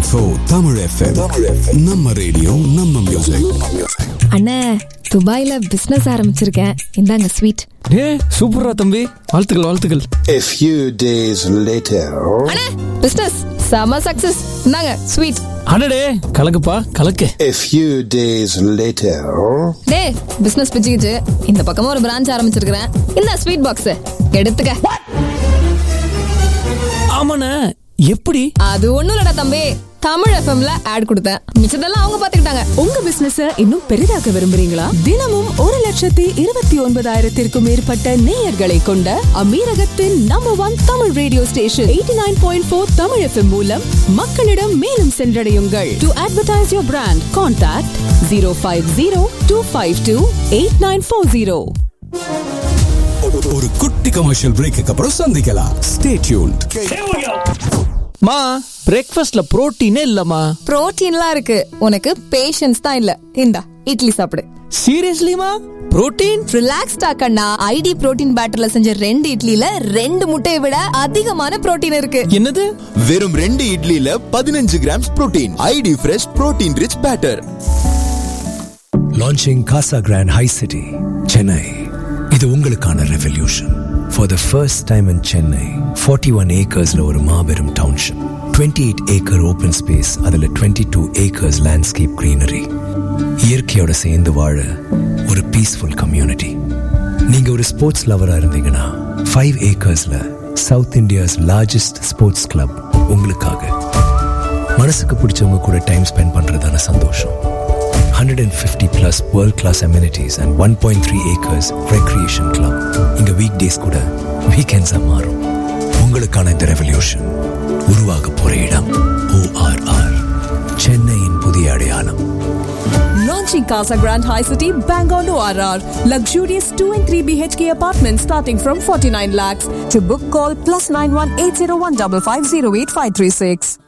90.4 Tamil FM. நம்ம radio நம்ம music. அண்ணே, துபாயில பிசினஸ் ஆரம்பிச்சிருக்கேன், இந்தாங்க ஸ்வீட். சூப்பரா தம்பி, வாழ்த்துக்கள் வாழ்த்துக்கள். A few days later. அண்ணே, பிசினஸ் செம சக்சஸ், இந்தாங்க ஸ்வீட். அடடே, கலக்குப்பா கலக்கு. A few days later. டேய், பிசினஸ் பிச்சுக்கிச்சு, இந்த பக்கமா ஒரு பிரான்ச் ஆரம்பிச்சிருக்கிறேன், இந்த ஸ்வீட் பாக்ஸ் எடுத்துக்க. ஆமாண்ணே, எப்படி? அது ஒண்ணும் இல்லடா தம்பி, தமிழ் எஃப்எம்ல ஆட் கொடுத்தேன், மிச்சதெல்லாம் அவங்க பாத்துக்கிட்டாங்க. உங்க பிசினஸ் இன்னும் பெரிதாக்க விரும்புறீங்களா? தினமும் 1,29,000 மேற்பட்ட நேயர்களை கொண்ட அமீரகத்தின் number 1 Tamil radio station 89.4 Tamil FM மூலம் மக்களிடம் மேலும் சென்றடையுங்கள். To advertise your brand, contact 050-252-8940. ஒரு குட்டி கமர்ஷியல் பிரேக்கு அப்புறம் சந்திக்கலாம். Stay tuned. மா, பிரேக்ஃபாஸ்ட்ல புரோட்டீனே இல்லம்மா. புரோட்டீன்லாம் இருக்கு, உனக்கு பேஷன்ஸ் தான் இல்ல. இந்தா இட்லி சாப்பிடு. சீரியஸ்லிமா? புரோட்டீன்? ரிலாக்ஸ்டா கண்ணா, ஐடி புரோட்டீன் பேட்டர்ல செஞ்ச 2 இட்லில 2 முட்டையை விட அதிகமான புரோட்டீன் இருக்கு. என்னது? வெறும் 2 இட்லில 15 grams protein. ID fresh protein rich batter. Launching Casa Grand High City, Chennai. இது உங்களுக்கான revolution. For the first time in Chennai, 41 acresல ஒரு மாபெரும் டவுன்ஷிப், 28 acre open space, அதுல 22 acres landscape greenery. இயற்கையோட சேர்ந்து வாழ ஒரு பீஸ்ஃபுல் கம்யூனிட்டி. நீங்க ஒரு ஸ்போர்ட்ஸ் லவரா இருந்தீங்கன்னா 5 acresல south India's largest sports club உங்களுக்காக. மனசுக்கு பிடிச்சவங்க கூட டைம் ஸ்பெண்ட் பண்றதான சந்தோஷம். 150 plus world-class amenities and 1.3 acres recreation club. இங்க weekdays கூட weekends மாறும். உங்களுக்கான இந்த ரெவல்யூஷன் உருவாக போற இடம் ORR, சென்னையின் புதிய அடையாளம். Launching Casa Grand High City, Bangalore ORR. Luxurious 2 and 3 BHK apartments starting from 49 lakhs. To book, call +91 801 550 8536.